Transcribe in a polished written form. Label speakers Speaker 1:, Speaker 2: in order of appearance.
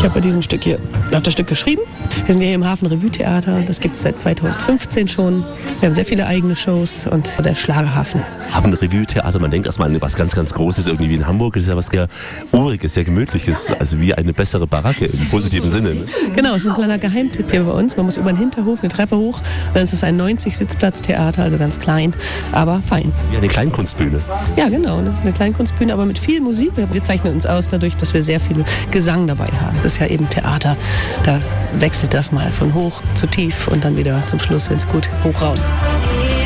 Speaker 1: Ich habe bei diesem Stück hier auch das Stück geschrieben. Wir sind ja hier im Hafen Revue Theater. Das gibt es seit 2015 schon. Wir haben sehr viele eigene Shows und der Schlagerhafen.
Speaker 2: Hafen Revue Theater, man denkt erstmal an was ganz, ganz Großes irgendwie wie in Hamburg. Das ist ja was sehr Uriges, sehr Gemütliches. Also wie eine bessere Baracke im positiven Sinne. Ne?
Speaker 1: Genau, es ist ein kleiner Geheimtipp hier bei uns. Man muss über den Hinterhof eine Treppe hoch. Dann ist es ein 90-Sitzplatz-Theater, also ganz klein, aber fein.
Speaker 2: Wie eine Kleinkunstbühne.
Speaker 1: Ja, genau. Das ist eine Kleinkunstbühne, aber mit viel Musik. Wir zeichnen uns aus dadurch, dass wir sehr viel Gesang dabei haben. Das ist ja eben Theater. Da wechselt das mal von hoch zu tief und dann wieder zum Schluss, wenn es gut, hoch raus.